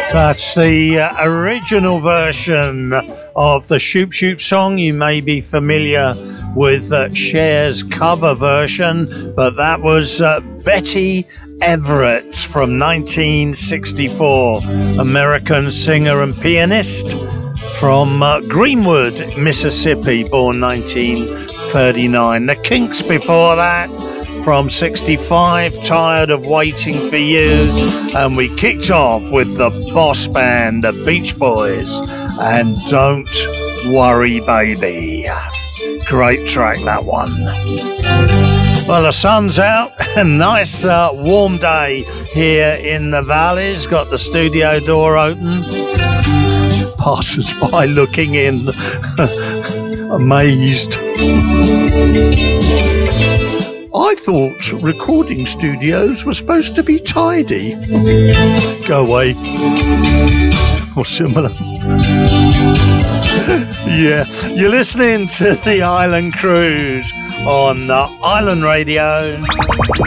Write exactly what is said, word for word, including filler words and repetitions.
That's the uh, original version of the Shoop Shoop song. You may be familiar with uh, Cher's cover version, but that was uh, Betty Everett from nineteen sixty-four, American singer and pianist from uh, Greenwood, Mississippi, born nineteen thirty-nine. The Kinks before that, from sixty-five, Tired of Waiting for You, and we kicked off with the boss band, the Beach Boys, and Don't Worry Baby. Great track, that one. Well, the sun's out, a nice uh, warm day here in the valleys. Got the studio door open. Passers-by looking in, amazed. I thought recording studios were supposed to be tidy. Go away. Or similar. Yeah, you're listening to the Island Cruise on uh, Island Radio.